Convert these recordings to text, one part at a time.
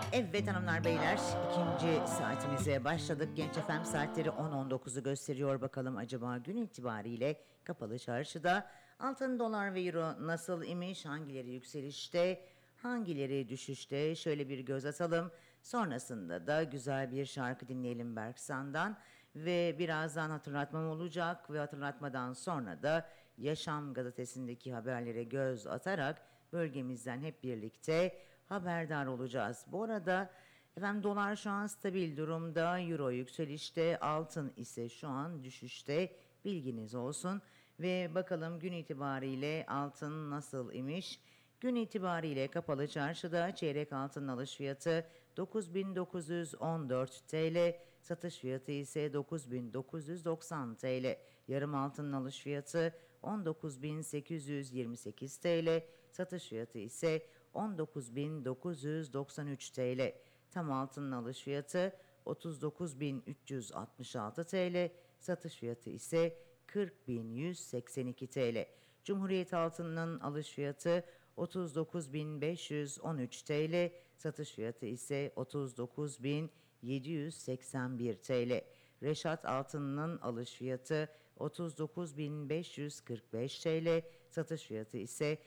Evet hanımlar beyler, ikinci saatimize başladık. Genç FM saatleri 10.19'u gösteriyor. Bakalım acaba gün itibariyle kapalı çarşıda altın, dolar ve euro nasıl imiş? Hangileri yükselişte, hangileri düşüşte? Şöyle bir göz atalım. Sonrasında da güzel bir şarkı dinleyelim Berksan'dan. Ve birazdan hatırlatmam olacak ve hatırlatmadan sonra da Yaşam gazetesindeki haberlere göz atarak bölgemizden hep birlikte haberdar olacağız. Bu arada efendim dolar şu an stabil durumda, euro yükselişte, altın ise şu an düşüşte, bilginiz olsun. Ve bakalım gün itibariyle altın nasıl imiş? Gün itibariyle kapalı çarşıda çeyrek altın alış fiyatı 9.914 TL, satış fiyatı ise 9.990 TL. Yarım altının alış fiyatı 19.828 TL, satış fiyatı ise 19.993 TL. Tam altının alış fiyatı 39.366 TL, satış fiyatı ise 40.182 TL. Cumhuriyet altınının alış fiyatı 39.513 TL, satış fiyatı ise 39.781 TL. Reşat altınının alış fiyatı 39.545 TL, satış fiyatı ise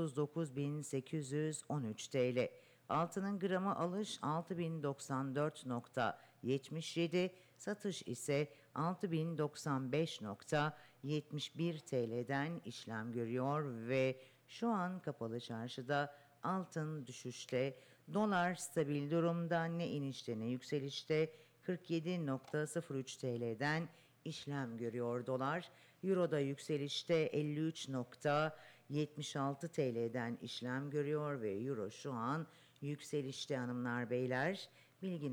39.813 TL. Altının gramı alış 6094.77, satış ise 6095.71 TL'den işlem görüyor ve şu an kapalı çarşıda altın düşüşte, dolar stabil durumda, ne inişte ne yükselişte 47.03 TL'den işlem görüyor dolar. Euro da yükselişte 53.76 TL'den işlem görüyor ve euro şu an yükselişte hanımlar beyler. Bilginiz